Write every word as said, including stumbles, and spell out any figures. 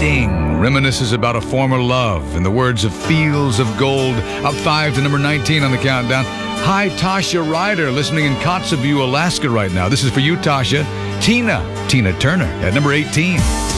Sting reminisces about a former love in the words of Fields of Gold. Up five to number nineteen on the countdown. Hi, Tasha Ryder, listening in Kotzebue, Alaska right now. This is for you, Tasha. Tina, Tina Turner at number eighteen.